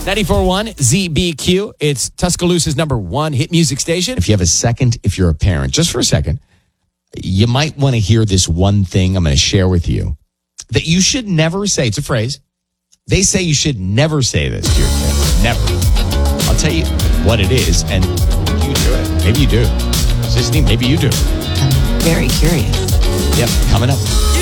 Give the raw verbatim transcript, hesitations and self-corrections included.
ninety-four point one Z B Q. It's Tuscaloosa's number one hit music station. If you have a second, if you're a parent, just for a second, you might want to hear this one thing I'm going to share with you that you should never say. It's a phrase. They say you should never say this to your kids. Never. I'll tell you what it is, and you do it. Maybe you do. Sisney, maybe you do. I'm very curious. Yep, coming up.